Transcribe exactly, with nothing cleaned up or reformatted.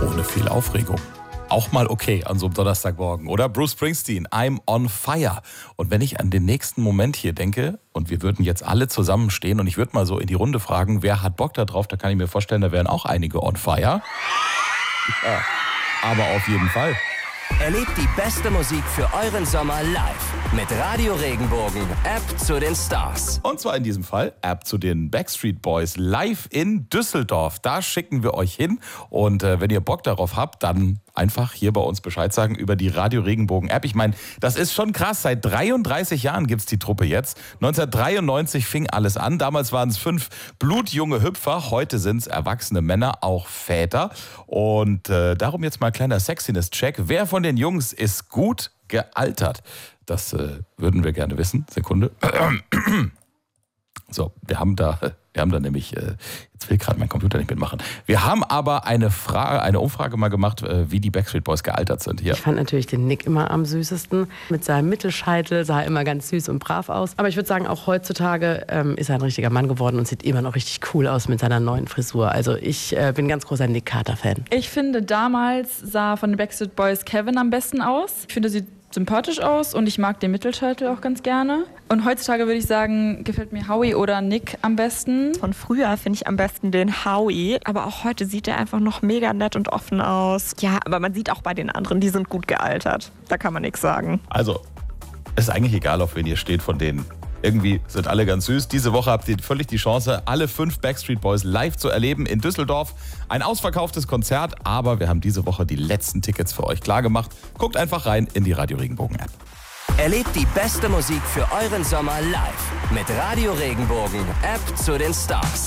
ohne viel Aufregung. Auch mal okay an so einem Donnerstagmorgen, oder? Bruce Springsteen, I'm on fire. Und wenn ich an den nächsten Moment hier denke, und wir würden jetzt alle zusammenstehen und ich würde mal so in die Runde fragen, wer hat Bock da drauf, da kann ich mir vorstellen, da wären auch einige on fire. Ja, aber auf jeden Fall. Erlebt die beste Musik für euren Sommer live mit Radio Regenbogen, App zu den Stars. Und zwar in diesem Fall App zu den Backstreet Boys live in Düsseldorf. Da schicken wir euch hin und äh, wenn ihr Bock darauf habt, dann einfach hier bei uns Bescheid sagen über die Radio Regenbogen App. Ich meine, das ist schon krass. Seit dreiunddreißig Jahren gibt es die Truppe jetzt. neunzehnhundertdreiundneunzig fing alles an. Damals waren es fünf blutjunge Hüpfer. Heute sind es erwachsene Männer, auch Väter. Und äh, darum jetzt mal ein kleiner Sexiness-Check. Wer von den Jungs ist gut gealtert? Das äh, würden wir gerne wissen. Sekunde. So, wir haben da, wir haben da nämlich, äh, jetzt will gerade mein Computer nicht mitmachen. Wir haben aber eine Frage, eine Umfrage mal gemacht, äh, wie die Backstreet Boys gealtert sind. Hier. Ich fand natürlich den Nick immer am süßesten. Mit seinem Mittelscheitel sah er immer ganz süß und brav aus. Aber ich würde sagen, auch heutzutage ähm, ist er ein richtiger Mann geworden und sieht immer noch richtig cool aus mit seiner neuen Frisur. Also ich äh, bin ein ganz großer Nick Carter-Fan. Ich finde, damals sah von den Backstreet Boys Kevin am besten aus. Ich finde, sie sympathisch aus und ich mag den Mittelscheitel auch ganz gerne. Und heutzutage würde ich sagen, gefällt mir Howie oder Nick am besten. Von früher finde ich am besten den Howie, aber auch heute sieht er einfach noch mega nett und offen aus. Ja, aber man sieht auch bei den anderen, die sind gut gealtert. Da kann man nichts sagen. Also, ist eigentlich egal, auf wen ihr steht von denen. Irgendwie sind alle ganz süß. Diese Woche habt ihr völlig die Chance, alle fünf Backstreet Boys live zu erleben in Düsseldorf. Ein ausverkauftes Konzert, aber wir haben diese Woche die letzten Tickets für euch klargemacht. Guckt einfach rein in die Radio Regenbogen App. Erlebt die beste Musik für euren Sommer live mit Radio Regenbogen, App zu den Stars.